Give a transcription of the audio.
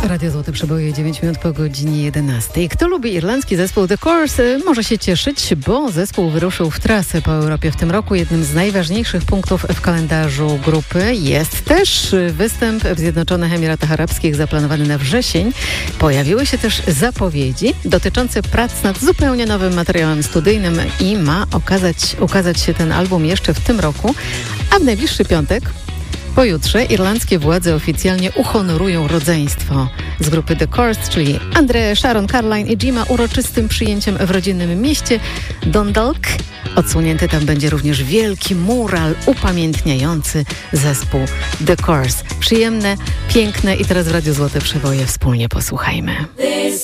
Radio Złote Przeboje, 9 minut po godzinie 11. Kto lubi irlandzki zespół The Course, może się cieszyć, bo zespół wyruszył w trasę po Europie w tym roku. Jednym z najważniejszych punktów w kalendarzu grupy jest też występ w Zjednoczonych Emiratach Arabskich zaplanowany na wrzesień. Pojawiły się też zapowiedzi dotyczące prac nad zupełnie nowym materiałem studyjnym i ma ukazać się ten album jeszcze w tym roku, a w najbliższy piątek, pojutrze, irlandzkie władze oficjalnie uhonorują rodzeństwo z grupy The Course, czyli André, Sharon, Caroline i Jima uroczystym przyjęciem w rodzinnym mieście Dundalk. Odsłonięty tam będzie również wielki mural upamiętniający zespół The Course. Przyjemne, piękne i teraz w Radiu Złote Przeboje wspólnie posłuchajmy.